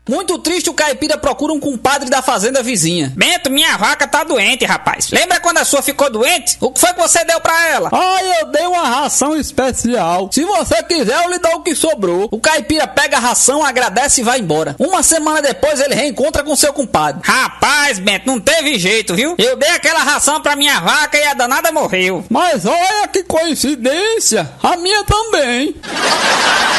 Muito triste, o caipira procura um compadre da fazenda vizinha. Bento, minha vaca tá doente, rapaz. Lembra quando a sua ficou doente? O que foi que você deu pra ela? Eu dei uma ração especial. Se você quiser, eu lhe dou o que sobrou. O caipira pega a ração, agradece e vai embora. Uma semana depois, ele reencontra com seu compadre. Rapaz, Bento, não teve jeito, viu? Eu dei aquela ração pra minha vaca e a danada morreu. Mas olha que coincidência, a minha também.